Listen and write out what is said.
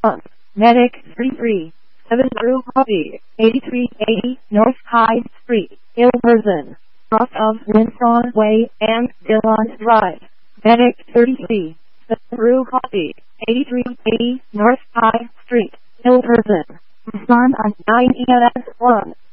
Medic 33, 7 Drew Copy, 8380 North High Street, Ilverston, cross of Winston Way and Dillon Drive. Medic 33, 7 Drew Copy, 8380 North High Street, Ilverston. Respond on 9 EMS 1.